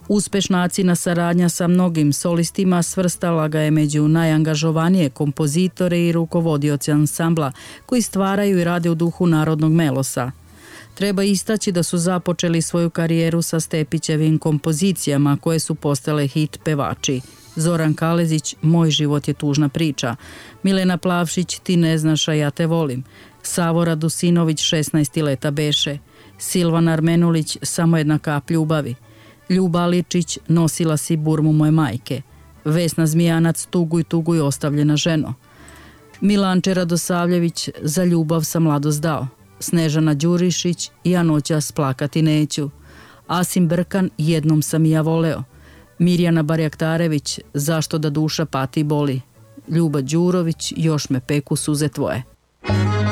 Uspešna Acina saradnja sa mnogim solistima svrstala ga je među najangažovanije kompozitore i rukovodioce ansambla koji stvaraju i rade u duhu narodnog melosa. Treba istaći da su započeli svoju karijeru sa Stepićevim kompozicijama koje su postale hit pevači. Zoran Kalezić, Moj život je tužna priča, Milena Plavšić, Ti ne znaš, a ja te volim, Savo Radusinović, 16 leta beše, Silvana Armenulić, Samo jedna kap ljubavi, Ljuba Aličić, Nosila si burmu moje majke, Vesna Zmijanac, Tuguj, tuguj, ostavljena ženo, Milanče Radosavljević, Za ljubav sam mladost dao, Snežana Đurišić, Ja noćas plakati neću, Asim Brkan, Jednom sam i ja voleo, Mirjana Barjaktarević, Zašto da duša pati i boli, Ljuba Đurović, Još me peku suze tvoje.